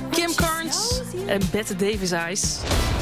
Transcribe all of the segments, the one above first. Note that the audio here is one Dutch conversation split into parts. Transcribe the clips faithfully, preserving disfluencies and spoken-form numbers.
Kim Carnes en Bette Davis Eyes.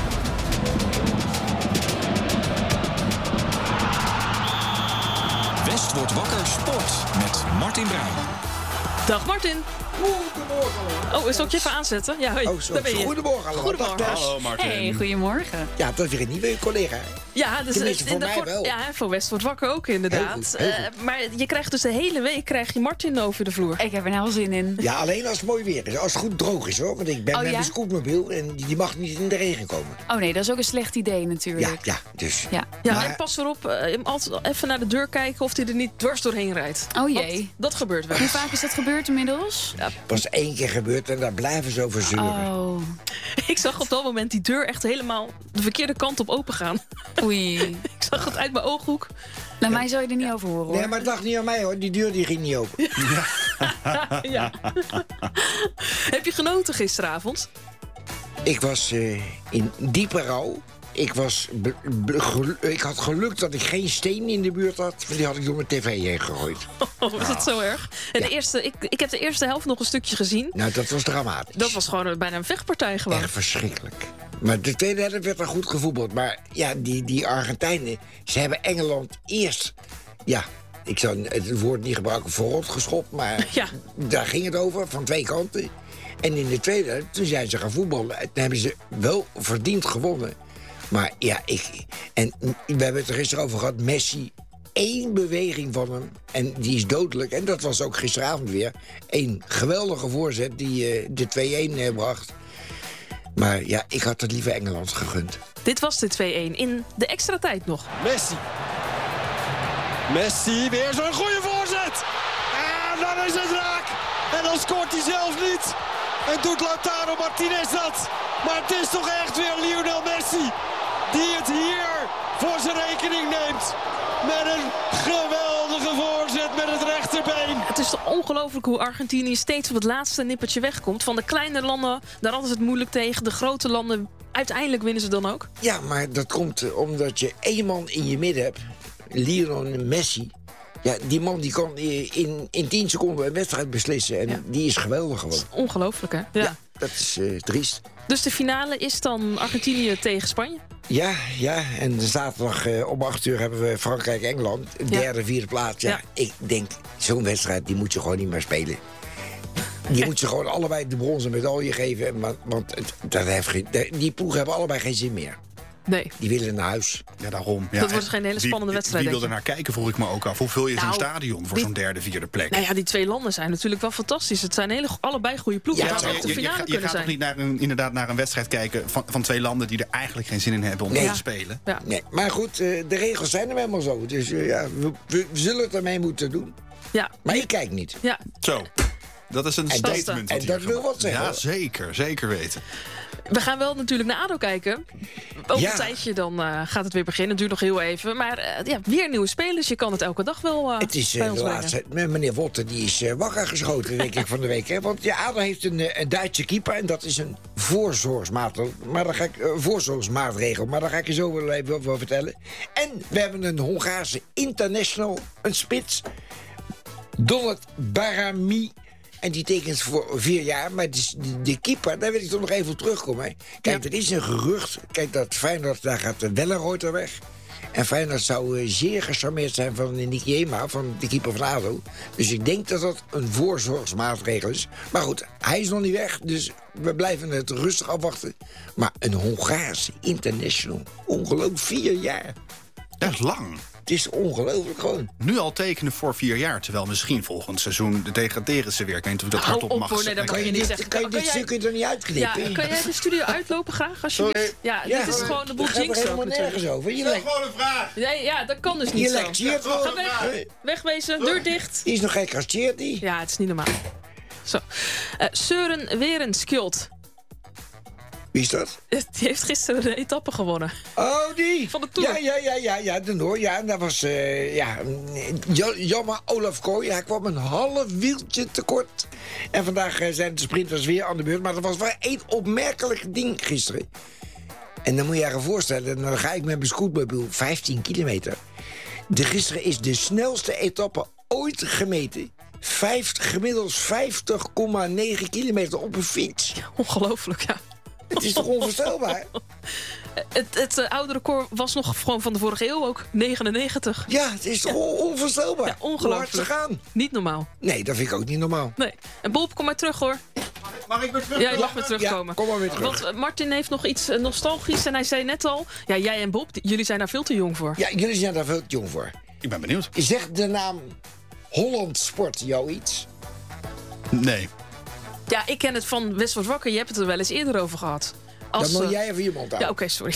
West wordt wakker sport met Martin Bruin. Dag Martin. Goedemorgen. Oh, zal ik je even aanzetten? Ja, hoi, Oh, zo. daar ben je. Goedemorgen allemaal. Goedemorgen. Dag, Tess. Hallo Martin. Hey, goedemorgen. Ja, dat is weer een nieuwe collega. Ja, dus Tenminste, in voor de mij voor- wel. Ja, voor West wordt wakker ook inderdaad. Heel goed, heel Eh, maar je krijgt dus de hele week krijg je Martin over de vloer. Ik heb er nou zin in. Ja, alleen als het mooi weer is. Als het goed droog is, hoor. Want ik ben Oh, met ja? mijn scootmobiel en die die mag niet in de regen komen. Oh nee, dat is ook een slecht idee Ja, natuurlijk. ja, dus. Ja. Ja, Maar- en pas erop, eh, altijd even naar de deur kijken of hij er niet dwars doorheen rijdt. Oh jee. Want dat gebeurt wel. Hoe vaak is dat gebeurd inmiddels? Pas één keer gebeurd en daar blijven ze over zeuren. Oh, Ik zag op dat moment die deur echt helemaal de verkeerde kant op open gaan. oei. Ik zag het uit mijn ooghoek. Nou, mij zou je er niet over horen hoor. Nee, maar het lag niet aan mij, hoor. Die deur die ging niet open. Ja. Heb je genoten gisteravond? Ik was eh, in diepe rouw. Ik, was be- be- gelu- ik had geluk dat ik geen steen in de buurt had. Want die had ik door mijn tv heen gegooid. Oh, was dat zo erg? En de eerste, ik, ik heb de eerste helft nog een stukje gezien. Nou, dat was dramatisch. Dat was gewoon een- bijna een vechtpartij gewoon. Echt verschrikkelijk. Maar de tweede helft werd er goed gevoetbald. Maar ja, die, die Argentijnen, ze hebben Engeland eerst... Ja, ik zou het woord niet gebruiken, verrot geschopt. Maar Ja. daar ging het over, van twee kanten. En in de tweede helft, toen zijn ze gaan voetballen. En toen hebben ze wel verdiend gewonnen. Maar ja, ik... En we hebben het er gisteren over gehad. Messi, één beweging van hem. En die is dodelijk. En dat was ook gisteravond weer. Eén geweldige voorzet die eh, de twee-een eh, bracht. Maar ja, ik had het liever Engeland gegund. Dit was de twee-een in de extra tijd nog. Messi. Messi, weer zo'n goede voorzet. En dan is het raak. En dan scoort hij zelf niet. En doet Lautaro Martinez dat. Maar het is toch echt weer Lionel Messi die het hier voor zijn rekening neemt. Met een geweldige voorzet met het rechterbeen. Het is toch ongelooflijk hoe Argentinië steeds op het laatste nippertje wegkomt. Van de kleine landen, daar hadden ze het moeilijk tegen. De grote landen, uiteindelijk winnen ze dan ook. Ja, maar dat komt eh, omdat je één man in je midden hebt. Lionel Messi. Ja, die man die kan eh, in, in tien seconden een wedstrijd beslissen. En Ja. die is geweldig gewoon. Ongelooflijk, hè? Ja. Ja, dat is eh, triest. Dus de finale is dan Argentinië tegen Spanje. Ja, ja, en zaterdag eh, om acht uur hebben we Frankrijk-Engeland. Ja. Derde, vierde plaats. Ja, Ja. ik denk, zo'n wedstrijd die moet je gewoon niet meer spelen. Je moet ze gewoon allebei de bronzen medaille geven. Want, want het, dat heeft geen, die ploegen hebben allebei geen zin meer. Nee. Die willen naar huis. Ja, daarom. Ja, Dat wordt en geen hele wie- spannende wedstrijd, Wie wil er denk naar kijken, vroeg ik me ook af. Hoe vul je zo'n Nou, stadion voor die- zo'n derde, vierde plek? Nou ja, die twee landen zijn natuurlijk wel fantastisch. Het zijn hele, allebei goede ploegen. Ja, Het had maar ook de je, je, finale je, je kunnen gaat zijn. toch niet naar een, inderdaad naar een wedstrijd kijken van, van twee landen die er eigenlijk geen zin in hebben om Nee. te Ja. spelen? Ja. Nee, maar goed, eh, de regels zijn er helemaal zo. Dus eh, ja, we, we zullen het ermee moeten doen. Ja. Maar ik kijk niet. Ja. Zo, dat is een En dat- statement. en wat dat hier wil gemaakt- wat zeggen, Ja, hoor. zeker. Zeker weten. We gaan wel natuurlijk naar ADO kijken. Over Ja. een tijdje dan eh, gaat het weer beginnen. Het duurt nog heel even. Maar eh, ja, weer nieuwe spelers. Je kan het elke dag wel uh, Het is bij eh, ons de brengen. laatste. Meneer Wotten die is eh, wakker geschoten, denk ik, van de week. Hè? Want ja, ADO heeft een, eh, een Duitse keeper. En dat is een voorzorgsmaatregel. Maar daar ga ik, eh, voorzorgsmaatregel. Maar daar ga ik je zo wel even over vertellen. En we hebben een Hongaarse international, een spits. Donald Barami. En die tekent voor vier jaar. Maar de, de, de keeper, daar wil ik toch nog even op terugkomen. Hè. Kijk, Ja. er is een gerucht. Kijk, dat Feyenoord, daar gaat de Wellenreuter weg. En Feyenoord zou uh, zeer gecharmeerd zijn van Nikiema, van de keeper van ADO. Dus ik denk dat dat een voorzorgsmaatregel is. Maar goed, hij is nog niet weg, dus we blijven het rustig afwachten. Maar een Hongaarse international, ongelooflijk, vier jaar. Dat is lang. Het is ongelooflijk gewoon. Nu al tekenen voor vier jaar, terwijl misschien volgend seizoen de degraderen ze weer. Ik weet niet of ik dat Hou hardop op, mag hoor, nee, dat zeggen. mag je niet zeggen. Kan je Kan dit jij- stukje er niet Ja, uitknippen? kan jij de studio uitlopen graag, alsjeblieft? Sorry. Ja, Ja, dit is gewoon de boel daar gaat jinx er ook helemaal natuurlijk. nergens over. Je, lek, gewoon een vraag. Nee, ja, dat kan dus niet je zo. lectureert Ga gewoon. weg. Wegwezen, deur dicht. Die is nog gecastreerd, die. Ja, het is niet normaal. Zo. Uh, Søren Werenskjold. Wie is dat? Die heeft gisteren de etappe gewonnen. Oh, die! Van de Tour. Ja, ja, ja, ja, ja, de Noor. Ja, en dat was, eh ja, Ja- jammer Olaf Kooi. Hij kwam een half wieltje tekort. En vandaag eh, zijn de sprinters weer aan de beurt. Maar dat was wel één opmerkelijk ding gisteren. En dan moet je je voorstellen, dan ga ik met mijn scootmobiel vijftien kilometer. De gisteren is de snelste etappe ooit gemeten vijftig, gemiddeld vijftig komma negen kilometer op een fiets. Ongelooflijk, ja. Het is toch onvoorstelbaar? Het, het uh, oude record was nog gewoon van de vorige eeuw ook. negenennegentig. Ja, het is toch on- onvoorstelbaar? Ja, Hoe hard ongelooflijk. ze gaan. Niet normaal. Nee, dat vind ik ook niet normaal. Nee. En Bob, kom maar terug hoor. Mag ik weer terug? Ja, je mag weer terugkomen. Ja, kom maar weer terug. Want uh, Martin heeft nog iets uh, nostalgisch. En hij zei net al, ja, jij en Bob, die- jullie zijn daar veel te jong voor. Ja, jullie zijn daar veel te jong voor. Ik ben benieuwd. Zegt de naam Holland Sport jou iets? Nee. Ja, ik ken het van West wordt wakker. Je hebt het er wel eens eerder over gehad. Als, Dan moet uh, jij even je mond Ja, houden. oké, sorry.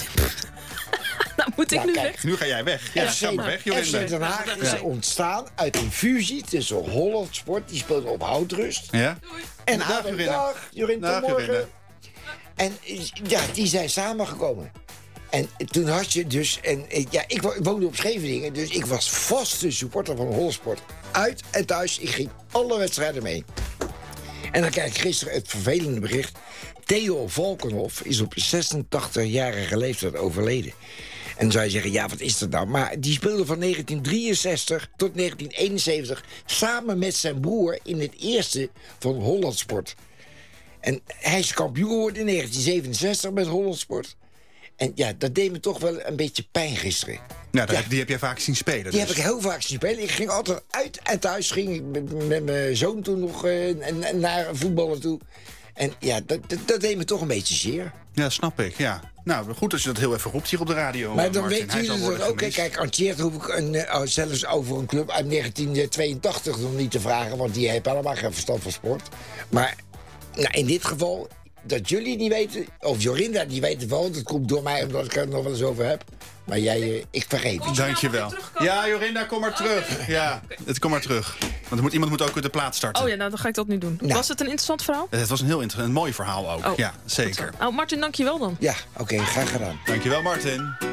Nou, moet ik Ja, nu kijk. weg? Nu ga jij weg. Ja, F C ga maar weg, F Jorinde. C Den Haag is Ja. ontstaan uit een fusie tussen Holland Sport, die speelde op Houtrust, Ja? en Dag, A D O. Jorinde. Dag, Jorinde, Dag, tot morgen. Jorinde. En eh, ja, die zijn samengekomen. En toen had je dus... En, eh, ja, ik wo- woonde op Scheveningen, dus ik was vaste supporter van Holland Sport. Uit en thuis, ik ging alle wedstrijden mee. En dan krijg ik gisteren het vervelende bericht. Theo Valkenhoff is op zesentachtigjarige leeftijd overleden. En dan zou je zeggen, ja, wat is dat nou? Maar die speelde van negentien drieënzestig tot negentien eenenzeventig... samen met zijn broer in het eerste van Holland Sport. En hij is kampioen geworden in negentien zevenenzestig met Holland Sport. En ja, dat deed me toch wel een beetje pijn gisteren. Ja, dat- Ja. die heb jij vaak zien spelen. Die dus. heb ik heel vaak zien spelen. Ik ging altijd uit en thuis. Ging ik met, met mijn zoon toen nog eh, en- en naar voetballen toe. En ja, dat, dat, dat deed me toch een beetje zeer. Ja, snap ik, ja. Nou, goed als je dat heel even roept hier op de radio, Maar eh, dan Martin. weten Hij zal jullie dat worden ook. gemist. Kijk, Antjeert hoef ik een, eh, zelfs over een club uit negentien tweeëntachtig nog niet te vragen. Want die heeft helemaal geen verstand van sport. Maar nou, in dit geval, dat jullie niet weten, of Jorinda niet weten wel. Dat komt door mij, omdat ik er nog wel eens over heb. Maar jij, eh, ik vergeet het. Dankjewel. Ja, Jorinda, kom maar terug. Ja, het kom maar terug. Want er moet, iemand moet ook de plaat starten. Oh ja, nou dan ga ik dat nu doen. Nou. Was het een interessant verhaal? Het was een heel interessant, een mooi verhaal ook. Oh, Ja, zeker. Nou, Martin, dank je wel dan. Ja, oké, graag gedaan. Dankjewel, Martin.